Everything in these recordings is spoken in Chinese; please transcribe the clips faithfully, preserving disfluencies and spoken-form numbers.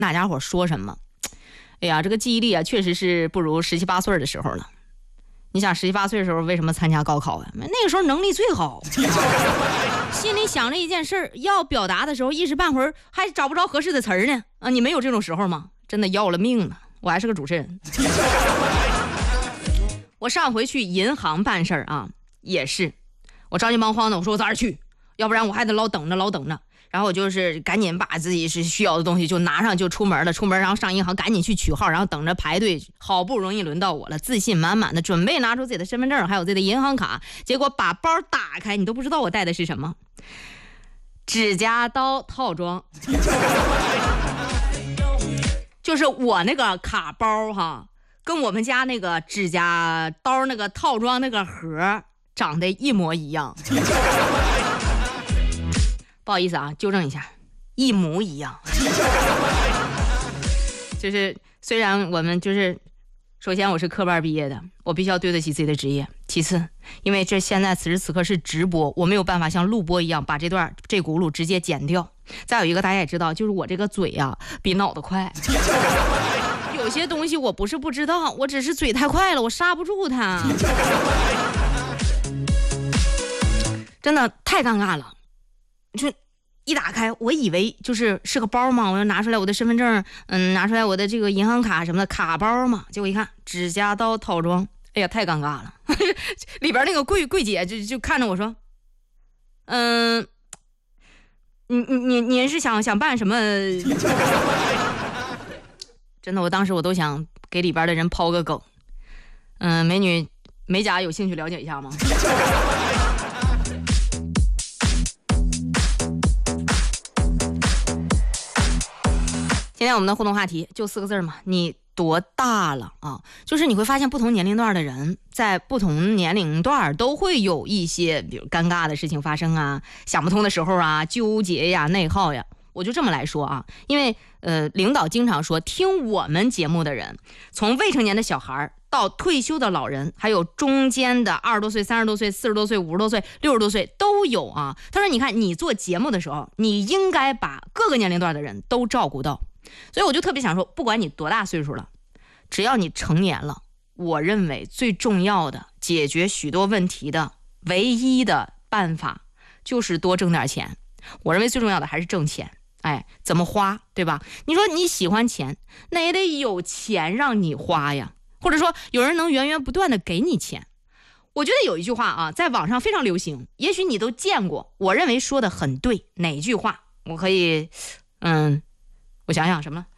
那家伙说什么。哎呀，这个记忆力啊，确实是不如十七八岁的时候了。你想十七八岁的时候为什么参加高考啊？那个时候能力最好，心里想着一件事儿，要表达的时候一时半会儿还找不着合适的词儿呢。啊，你没有这种时候吗？真的要了命了，我还是个主持人。我上回去银行办事儿啊，也是我着急忙慌的，我说我早点去，要不然我还得老等着老等着。然后我就是赶紧把自己是需要的东西就拿上就出门了，出门然后上银行赶紧去取号，然后等着排队。好不容易轮到我了，自信满满的准备拿出自己的身份证还有自己的银行卡，结果把包打开，你都不知道我带的是什么，指甲刀套装。就是我那个卡包哈，跟我们家那个指甲刀那个套装那个盒长得一模一样。不好意思啊，纠正一下，一模一样。就是虽然我们就是首先我是科班毕业的，我必须要对得起自己的职业，其次因为这现在此时此刻是直播，我没有办法像录播一样把这段这轱辘直接剪掉。再有一个大家也知道，就是我这个嘴啊比脑子快。有些东西我不是不知道，我只是嘴太快了，我刹不住它。真的太尴尬了，就一打开，我以为就是是个包嘛，我要拿出来我的身份证，嗯，拿出来我的这个银行卡什么的卡包嘛，结果一看指甲刀套装，哎呀，太尴尬了。里边那个柜柜姐就就看着我说，嗯，你你你您是想想办什么？真的，我当时我都想给里边的人抛个梗，嗯，美女美甲有兴趣了解一下吗？今天我们的互动话题就四个字嘛，你多大了啊？就是你会发现不同年龄段的人在不同年龄段都会有一些比如尴尬的事情发生啊，想不通的时候啊，纠结呀，内耗呀。我就这么来说啊，因为呃，领导经常说听我们节目的人，从未成年的小孩到退休的老人，还有中间的二十多岁、三十多岁、四十多岁、五十多岁、六十多岁都有啊。他说你看你做节目的时候，你应该把各个年龄段的人都照顾到。所以我就特别想说，不管你多大岁数了，只要你成年了，我认为最重要的解决许多问题的唯一的办法就是多挣点钱。我认为最重要的还是挣钱，哎，怎么花，对吧？你说你喜欢钱，那也得有钱让你花呀，或者说有人能源源不断的给你钱。我觉得有一句话啊，在网上非常流行，也许你都见过，我认为说的很对。哪句话？我可以，嗯。我想想什么呢？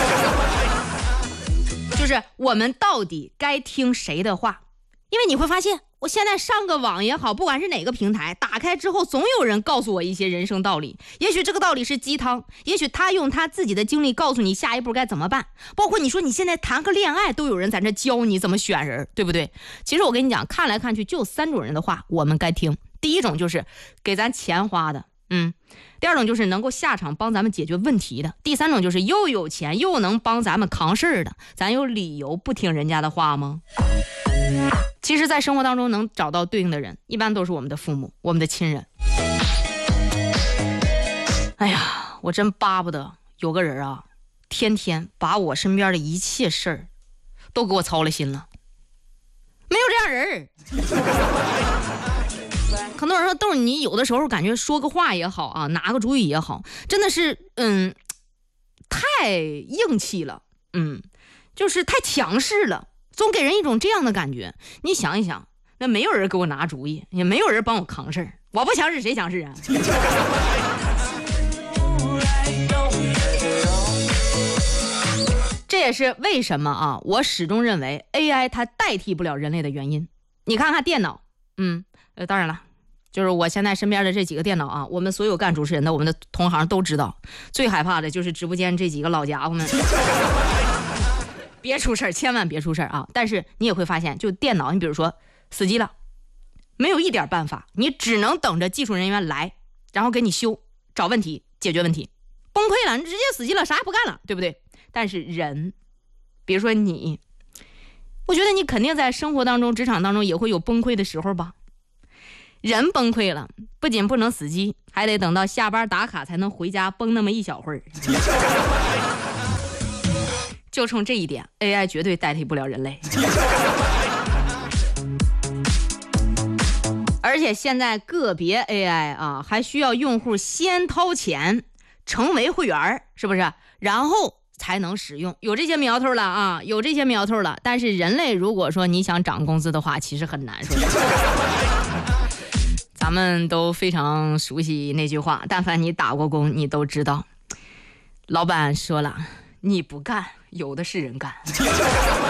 就是我们到底该听谁的话？因为你会发现，我现在上个网也好，不管是哪个平台，打开之后总有人告诉我一些人生道理。也许这个道理是鸡汤，也许他用他自己的经历告诉你下一步该怎么办。包括你说你现在谈个恋爱，都有人在这教你怎么选人，对不对？其实我跟你讲，看来看去就三种人的话我们该听。第一种就是给咱钱花的，嗯。第二种就是能够下场帮咱们解决问题的，第三种就是又有钱又能帮咱们扛事儿的。咱有理由不听人家的话吗？其实在生活当中能找到对应的人，一般都是我们的父母，我们的亲人。哎呀，我真巴不得有个人啊，天天把我身边的一切事儿都给我操了心了。没有这样人。很多人说豆儿，你有的时候感觉说个话也好啊，拿个主意也好，真的是嗯，太硬气了，嗯，就是太强势了，总给人一种这样的感觉。你想一想，那没有人给我拿主意，也没有人帮我扛事儿，我不强势谁强势啊？这也是为什么啊，我始终认为 A I 它代替不了人类的原因。你看看电脑，嗯，呃，当然了。就是我现在身边的这几个电脑啊，我们所有干主持人的，我们的同行都知道，最害怕的就是直播间这几个老家伙们，别出事儿，千万别出事儿啊！但是你也会发现，就电脑，你比如说死机了，没有一点办法，你只能等着技术人员来，然后给你修，找问题，解决问题。崩溃了，你直接死机了，啥也不干了，对不对？但是人，比如说你，我觉得你肯定在生活当中、职场当中也会有崩溃的时候吧。人崩溃了，不仅不能死机，还得等到下班打卡才能回家崩那么一小会儿。 就冲这一点 A I 绝对代替不了人类。而且现在个别 A I 啊，还需要用户先掏钱成为会员，是不是？然后才能使用，有这些苗头了啊，有这些苗头了。但是人类如果说你想涨工资的话，其实很难说。咱们都非常熟悉那句话，但凡你打过工，你都知道，老板说了，你不干，有的是人干。